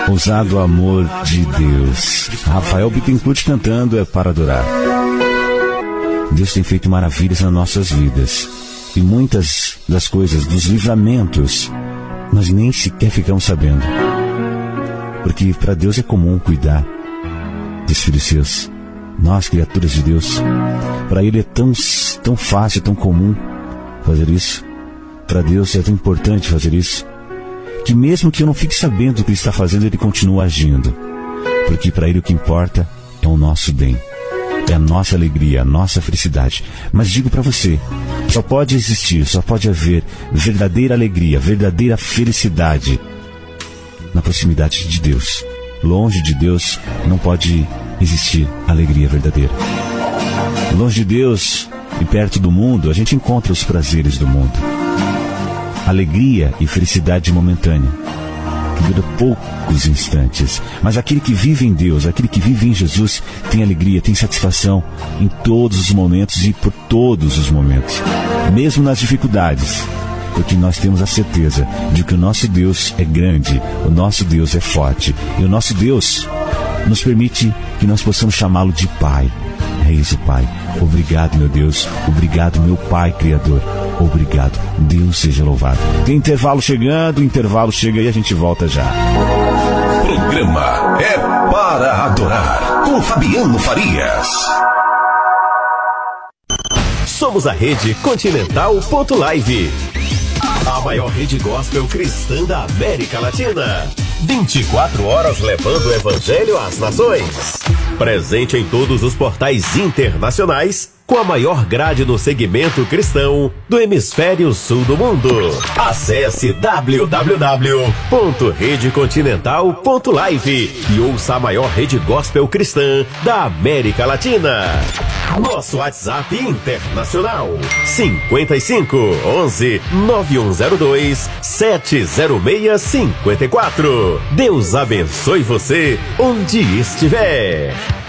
Ousado amor de Deus. Rafael Bittencourt cantando É para Adorar. Deus tem feito maravilhas nas nossas vidas. E muitas das coisas, dos livramentos, nós nem sequer ficamos sabendo. Porque para Deus é comum cuidar dos filhos seus. Nós, criaturas de Deus, para Ele é tão fácil, tão comum fazer isso. Para Deus é tão importante fazer isso, que mesmo que eu não fique sabendo o que Ele está fazendo, Ele continua agindo. Porque para Ele o que importa é o nosso bem, é a nossa alegria, a nossa felicidade. Mas digo para você, só pode existir, só pode haver verdadeira alegria, verdadeira felicidade na proximidade de Deus. Longe de Deus não pode existir alegria verdadeira. Longe de Deus e perto do mundo, a gente encontra os prazeres do mundo. Alegria e felicidade momentânea, que dura poucos instantes. Mas aquele que vive em Deus, aquele que vive em Jesus, tem alegria, tem satisfação em todos os momentos e por todos os momentos, mesmo nas dificuldades. Porque nós temos a certeza de que o nosso Deus é grande, o nosso Deus é forte, e o nosso Deus nos permite que nós possamos chamá-lo de Pai. É isso, Pai. Obrigado, meu Deus. Obrigado, meu Pai Criador. Obrigado. Deus seja louvado. Tem intervalo chegando, o intervalo chega e a gente volta já. Programa É para Adorar, com Fabiano Farias. Somos a Rede Continental.live, a maior rede gospel cristã da América Latina. 24 horas levando o evangelho às nações. Presente em todos os portais internacionais, com a maior grade no segmento cristão do hemisfério sul do mundo. Acesse www.redecontinental.live e ouça a maior rede gospel cristã da América Latina. Nosso WhatsApp internacional 55 11 9102 70654. Deus abençoe você onde estiver.